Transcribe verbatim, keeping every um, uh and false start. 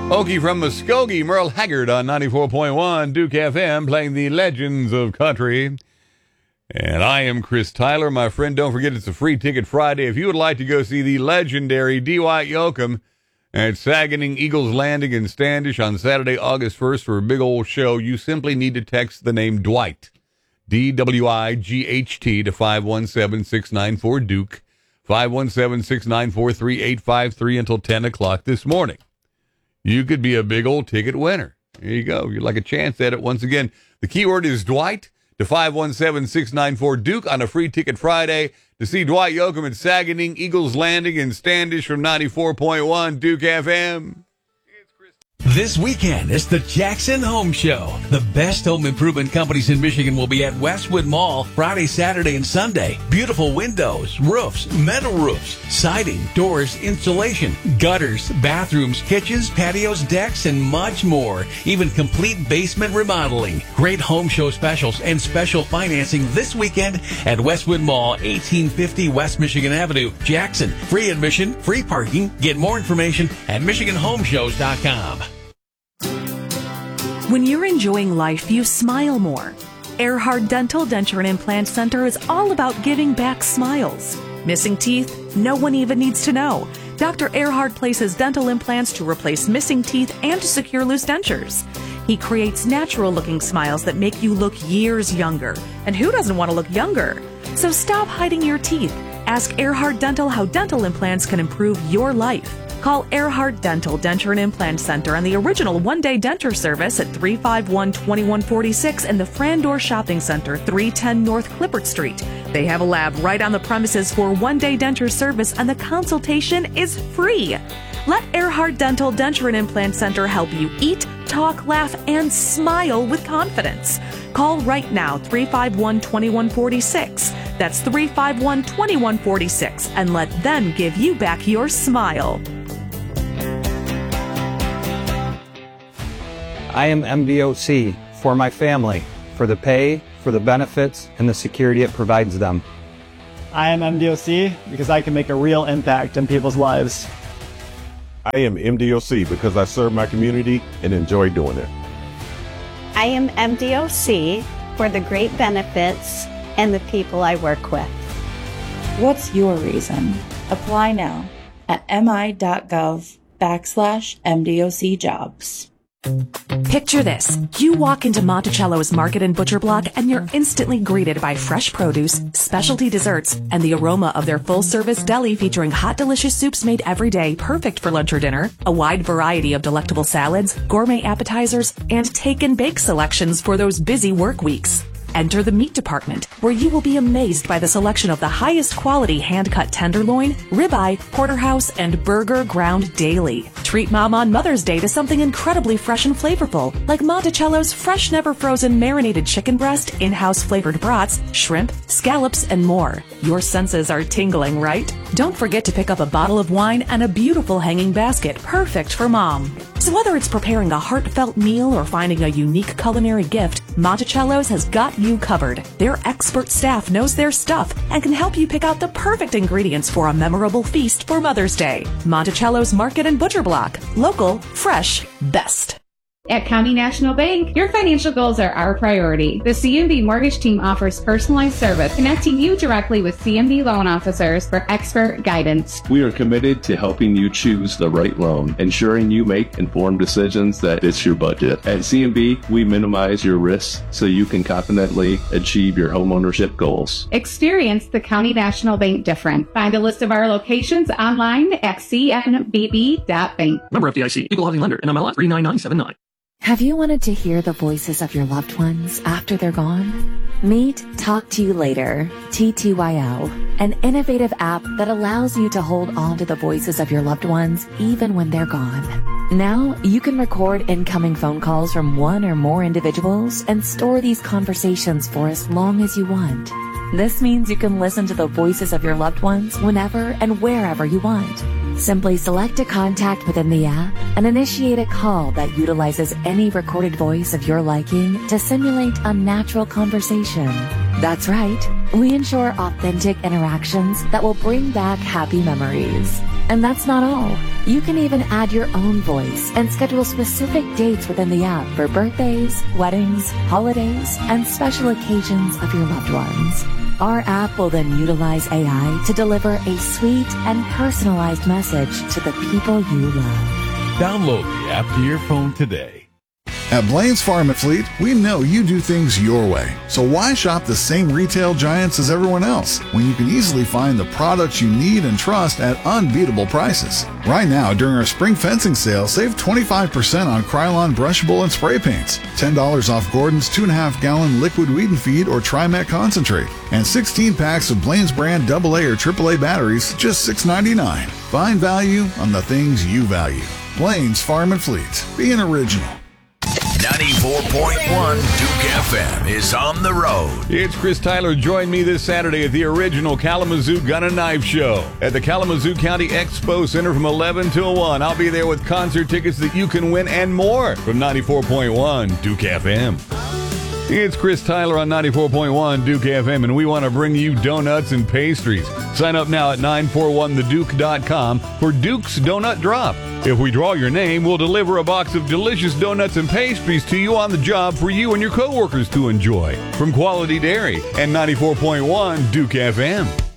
Okie from Muskogee, Merle Haggard on ninety-four point one Duke F M, playing the Legends of Country. And I am Chris Tyler. My friend, don't forget it's a free ticket Friday. If you would like to go see the legendary Dwight Yoakam at Saguenay Eagles Landing in Standish on Saturday, August first for a big old show, you simply need to text the name Dwight, D W I G H T, to five one seven, six nine four Duke, five one seven, six nine four, three eight five three until ten o'clock this morning. You could be a big old ticket winner. There you go. You'd like a chance at it. Once again, the keyword is Dwight to five one seven, six nine four Duke on a free ticket Friday to see Dwight Yoakam at Saguenay Eagles Landing in Standish from ninety-four point one Duke F M. This weekend, it's the Jackson Home Show. The best home improvement companies in Michigan will be at Westwood Mall Friday, Saturday, and Sunday. Beautiful windows, roofs, metal roofs, siding, doors, insulation, gutters, bathrooms, kitchens, patios, decks, and much more. Even complete basement remodeling. Great home show specials and special financing this weekend at Westwood Mall, eighteen fifty West Michigan Avenue, Jackson. Free admission, free parking. Get more information at michigan home shows dot com. When you're enjoying life, you smile more. Earhart Dental Denture and Implant Center is all about giving back smiles. Missing teeth? No one even needs to know. Doctor Earhart places dental implants to replace missing teeth and to secure loose dentures. He creates natural-looking smiles that make you look years younger. And who doesn't want to look younger? So stop hiding your teeth. Ask Earhart Dental how dental implants can improve your life. Call Earhart Dental Denture and Implant Center on the original one-day denture service at three five one, two one four six and the Frandor Shopping Center, three ten North Clippert Street. They have a lab right on the premises for one-day denture service, and the consultation is free. Let Earhart Dental Denture and Implant Center help you eat, talk, laugh, and smile with confidence. Call right now, three five one, two one four six. That's three five one, two one four six, and let them give you back your smile. I am M D O C for my family, for the pay, for the benefits, and the security it provides them. I am M D O C because I can make a real impact in people's lives. I am M D O C because I serve my community and enjoy doing it. I am M D O C for the great benefits and the people I work with. What's your reason? Apply now at mi.gov backslash MDOC jobs. Picture this. You walk into Monticello's Market and Butcher Block and you're instantly greeted by fresh produce, specialty desserts, and the aroma of their full-service deli featuring hot, delicious soups made every day, perfect for lunch or dinner, a wide variety of delectable salads, gourmet appetizers, and take-and-bake selections for those busy work weeks. Enter the meat department, where you will be amazed by the selection of the highest quality hand-cut tenderloin, ribeye, porterhouse, and burger ground daily. Treat Mom on Mother's Day to something incredibly fresh and flavorful, like Monticello's fresh, never-frozen marinated chicken breast, in-house flavored brats, shrimp, scallops, and more. Your senses are tingling, right? Don't forget to pick up a bottle of wine and a beautiful hanging basket, perfect for Mom. So whether it's preparing a heartfelt meal or finding a unique culinary gift, Monticello's has got you covered. Their expert staff knows their stuff and can help you pick out the perfect ingredients for a memorable feast for Mother's Day. Monticello's Market and Butcher Block. Local, fresh, best. At County National Bank, your financial goals are our priority. The C M B Mortgage Team offers personalized service, connecting you directly with C M B loan officers for expert guidance. We are committed to helping you choose the right loan, ensuring you make informed decisions that fit your budget. At C M B, we minimize your risks so you can confidently achieve your homeownership goals. Experience the County National Bank difference. Find a list of our locations online at c n b b dot bank. Member F D I C, Equal Housing Lender, N M L S three nine nine seven nine. Have you wanted to hear the voices of your loved ones after they're gone? Meet Talk to You Later, T T Y L, an innovative app that allows you to hold on to the voices of your loved ones even when they're gone. Now, you can record incoming phone calls from one or more individuals and store these conversations for as long as you want. This means you can listen to the voices of your loved ones whenever and wherever you want. Simply select a contact within the app and initiate a call that utilizes any recorded voice of your liking to simulate a natural conversation. That's right. We ensure authentic interactions that will bring back happy memories. And that's not all. You can even add your own voice and schedule specific dates within the app for birthdays, weddings, holidays, and special occasions of your loved ones. Our app will then utilize A I to deliver a sweet and personalized message to the people you love. Download the app to your phone today. At Blaine's Farm and Fleet, we know you do things your way. So why shop the same retail giants as everyone else when you can easily find the products you need and trust at unbeatable prices? Right now, during our spring fencing sale, save twenty-five percent on Krylon brushable and spray paints, ten dollars off Gordon's two point five gallon liquid weed and feed or Trimet concentrate, and sixteen packs of Blaine's brand double A or triple A batteries, just six ninety-nine. Find value on the things you value. Blaine's Farm and Fleet. Be an original. ninety-four point one Duke F M is on the road. It's Chris Tyler. Join me this Saturday at the original Kalamazoo Gun and Knife Show at the Kalamazoo County Expo Center from eleven till one. I'll be there with concert tickets that you can win and more from ninety-four point one Duke F M. It's Chris Tyler on ninety-four point one Duke F M, and we want to bring you donuts and pastries. Sign up now at nine four one the duke dot com for Duke's Donut Drop. If we draw your name, we'll deliver a box of delicious donuts and pastries to you on the job for you and your coworkers to enjoy. From Quality Dairy and ninety-four point one Duke F M.